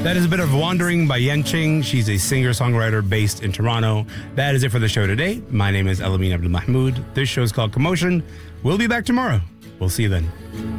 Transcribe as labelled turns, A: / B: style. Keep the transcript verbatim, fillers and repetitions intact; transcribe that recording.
A: That is a bit of Wandering by Yen Ching. She's a singer-songwriter based in Toronto. That is it for the show today. My name is Elamine Abdul Mahmoud. This show is called Commotion. We'll be back tomorrow. We'll see you then.